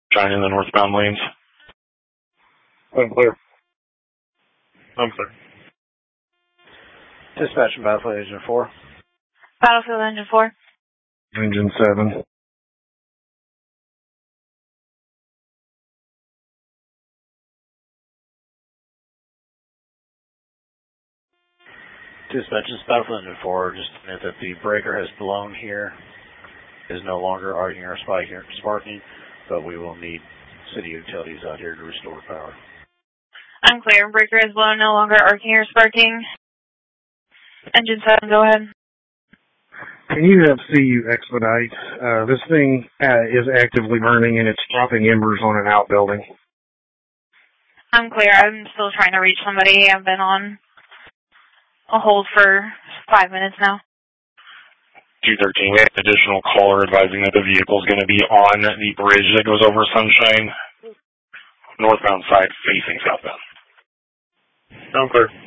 Shine in the northbound lanes. Unclear. I'm clear. Dispatch from Battlefield Engine 4. Battlefield Engine 4. Engine 7. Dispatch, this is Battlefield Engine 4. Just to note that the breaker has blown here. Is no longer arcing or sparking, but we will need city utilities out here to restore power. Unclear. Breaker is blown, no longer arcing or sparking. Engine 7, go ahead. Can you have CU expedite? This thing is actively burning and it's dropping embers on an outbuilding. Unclear. I'm still trying to reach somebody. I've been on a hold for 5 minutes now. 213, we have an additional caller advising that the vehicle is going to be on the bridge that goes over Sunshine, northbound side facing southbound. I'm clear.